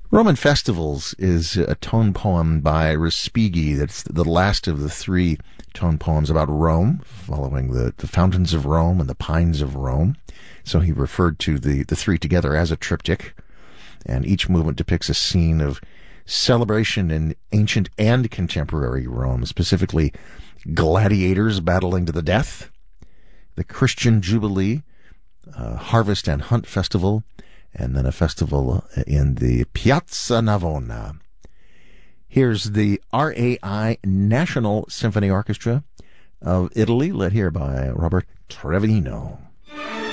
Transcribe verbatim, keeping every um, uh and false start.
Roman Festivals is a tone poem by Respighi. That's the last of the three tone poems about Rome, following the, the fountains of Rome and the pines of Rome. So he referred to the, the three together as a triptych. And each movement depicts a scene of celebration in ancient and contemporary Rome, specifically gladiators battling to the death, the Christian Jubilee, uh, Harvest and Hunt Festival, and then a festival in the Piazza Navona. Here's the R A I National Symphony Orchestra of Italy, led here by Robert Trevino.